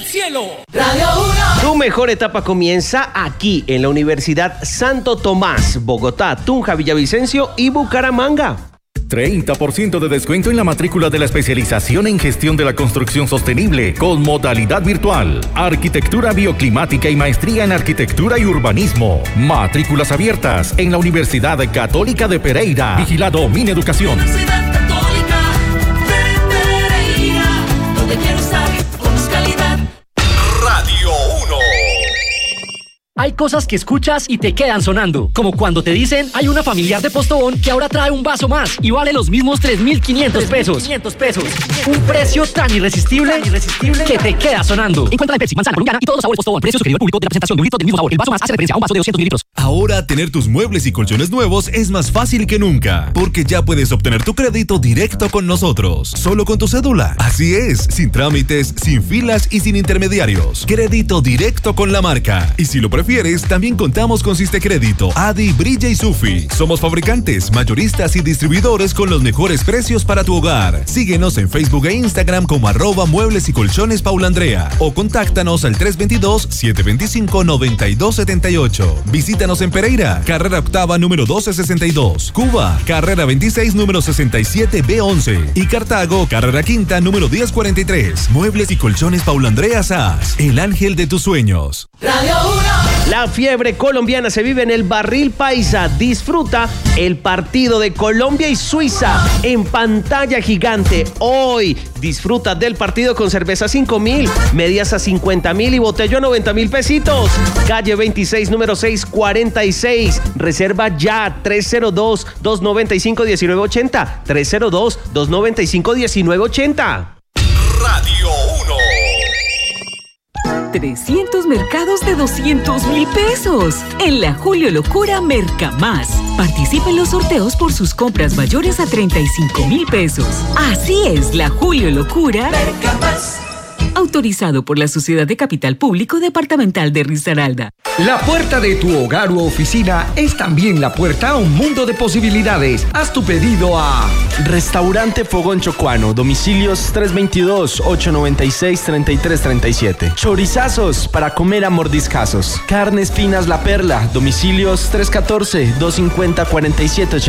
cielo. Radio 1. Tu mejor etapa comienza aquí, en la Universidad Santo Tomás, Bogotá, Tunja, Villavicencio y Bucaramanga. 30% de descuento en la matrícula de la especialización en gestión de la construcción sostenible con modalidad virtual, arquitectura bioclimática y maestría en arquitectura y urbanismo. Matrículas abiertas en la Universidad Católica de Pereira. Vigilado Mineducación. Universidad Católica de Pereira, donde quiero estar con calidad. Radio 1. Hay cosas que escuchas y te quedan sonando, como cuando te dicen, hay una familiar de Postobón que ahora trae un vaso más y vale los mismos 3.500 pesos. Un precio tan irresistible que te queda sonando. Encuentra de Pepsi, manzana, colombiana y todos los sabores Postobón. Precio sugerido al público de la presentación de un litro del mismo sabor. El vaso más hace referencia a un vaso de 200 mililitros. Ahora tener tus muebles y colchones nuevos es más fácil que nunca, porque ya puedes obtener tu crédito directo con nosotros, solo con tu cédula. Así es, sin trámites, sin filas y sin intermediarios. Crédito directo con la marca. Y si lo prefieres, también contamos con Sistecrédito, Adi, Brilla y Sufi. Somos fabricantes, mayoristas y distribuidores con los mejores precios para tu hogar. Síguenos en Facebook e Instagram como @muebles y colchones Paula Andrea o contáctanos al 322-725-9278. Visítanos en Pereira, carrera octava número 1262, Cuba, carrera 26 número 67B11 y Cartago, carrera quinta número 1043. Muebles y colchones Paula Andrea Sass, el ángel de tus sueños. Radio 1. La fiebre colombiana se vive en el Barril Paisa. Disfruta el partido de Colombia y Suiza en pantalla gigante. Hoy disfruta del partido con cerveza 5.000, medias a 50.000 y botella a 90.000 pesitos. Calle 26, número 646. Reserva ya 302-295-1980. 302-295-1980. Radio 1. 300 mercados de 200.000 pesos. En la Julio Locura Mercamás. Participe en los sorteos por sus compras mayores a 35.000 pesos. Así es la Julio Locura Mercamás. Autorizado por la Sociedad de Capital Público Departamental de Risaralda. La puerta de tu hogar u oficina es también la puerta a un mundo de posibilidades. Haz tu pedido a Restaurante Fogón Chocuano, domicilios 322-896-3337. Chorizazos para comer a mordiscazos. Carnes Finas La Perla, domicilios 314-250-4780.